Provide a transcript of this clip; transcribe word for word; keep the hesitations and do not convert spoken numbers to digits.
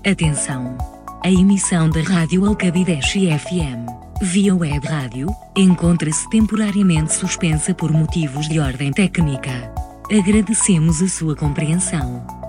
Atenção! A emissão da Rádio Alcabideche F M, via web rádio, encontra-se temporariamente suspensa por motivos de ordem técnica. Agradecemos a sua compreensão.